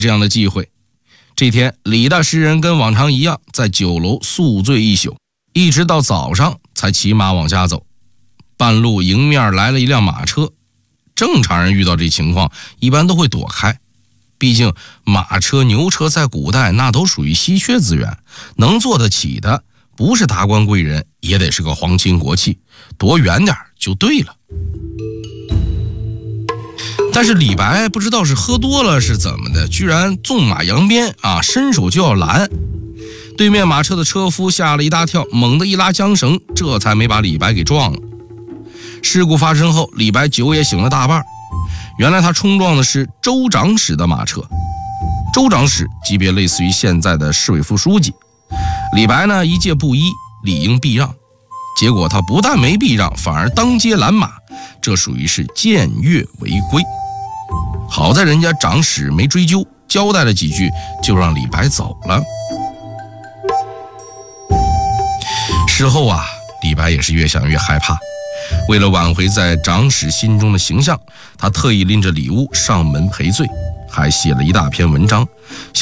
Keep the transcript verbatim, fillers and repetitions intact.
这样的忌讳。这天，李大诗人跟往常一样，在酒楼宿醉一宿，一直到早上才骑马往家走。半路迎面来了一辆马车，正常人遇到这情况一般都会躲开，毕竟马车牛车在古代那都属于稀缺资源，能坐得起的不是达官贵人也得是个皇亲国戚，躲远点就对了。但是李白不知道是喝多了是怎么的，居然纵马扬鞭啊，伸手就要拦。对面马车的车夫吓了一大跳，猛地一拉缰绳，这才没把李白给撞了。事故发生后，李白酒也醒了大半，原来他冲撞的是州长室的马车。州长室级别类似于现在的市委副书记，李白呢一介布衣，理应避让，结果他不但没避让，反而当街拦马，这属于是僭越违规。好在人家长史没追究，交代了几句就让李白走了。事后啊，李白也是越想越害怕，为了挽回在长史心中的形象，他特意拎着礼物上门赔罪，还写了一大篇文章。